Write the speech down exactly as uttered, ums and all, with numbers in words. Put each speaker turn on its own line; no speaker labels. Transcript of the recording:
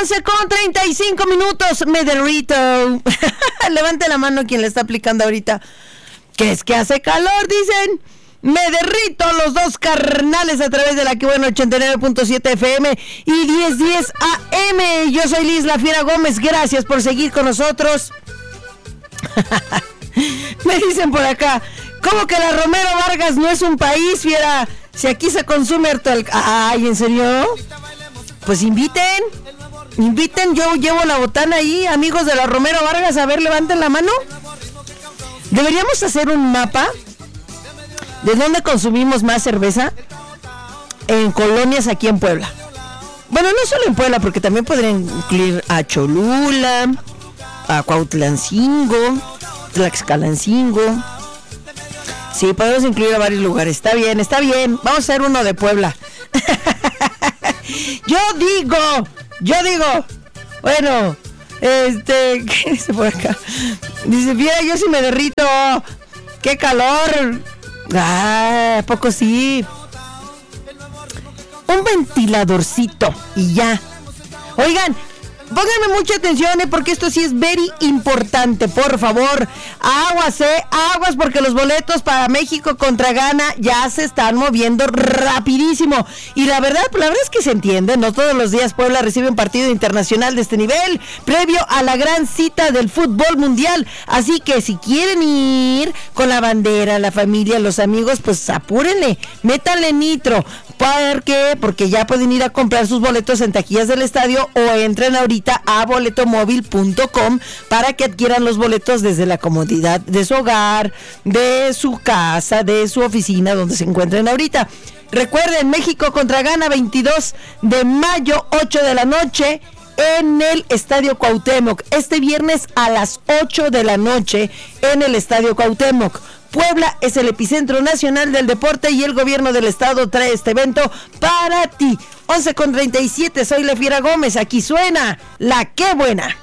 once con treinta y cinco minutos, me derrito. Levante la mano quien le está aplicando ahorita. ¿Qué es que hace calor? Dicen. Me derrito los dos carnales a través de la que bueno ochenta y nueve punto siete F M y diez diez A M. Yo soy Liz La Fiera Gómez. Gracias por seguir con nosotros. Me dicen por acá, ¿cómo que la Romero Vargas no es un país, Fiera? Si aquí se consume harto el... Ay, ¿en serio? Pues inviten. Inviten, yo llevo la botana ahí, amigos de la Romero Vargas. A ver, levanten la mano. Deberíamos hacer un mapa de dónde consumimos más cerveza en colonias aquí en Puebla. Bueno, no solo en Puebla, porque también podrían incluir a Cholula, a Cuautlancingo, Tlaxcalancingo. Sí, podemos incluir a varios lugares. Está bien, está bien. Vamos a hacer uno de Puebla. Yo digo, yo digo, bueno, este, ¿qué dice por acá? Dice, mira, yo sí me derrito. ¡Qué calor! Ah, ¿a poco sí? Un ventiladorcito y ya. Oigan, pónganme mucha atención, ¿eh? Porque esto sí es very importante, por favor. Aguas, eh, aguas, porque los boletos para México contra Ghana ya se están moviendo rapidísimo. Y la verdad, la verdad es que se entiende, no todos los días Puebla recibe un partido internacional de este nivel, previo a la gran cita del fútbol mundial. Así que si quieren ir con la bandera, la familia, los amigos, pues apúrenle, métanle nitro. ¿Por qué? Porque ya pueden ir a comprar sus boletos en taquillas del estadio o entren ahorita a boletomóvil punto com para que adquieran los boletos desde la comodidad de su hogar, de su casa, de su oficina, donde se encuentren ahorita. Recuerden, México contra Ghana, veintidós de mayo, ocho de la noche, en el Estadio Cuauhtémoc. Este viernes a las ocho de la noche en el Estadio Cuauhtémoc. Puebla es el epicentro nacional del deporte y el gobierno del estado trae este evento para ti. once con treinta y siete, soy La Fiera Gómez. Aquí suena La Qué Buena.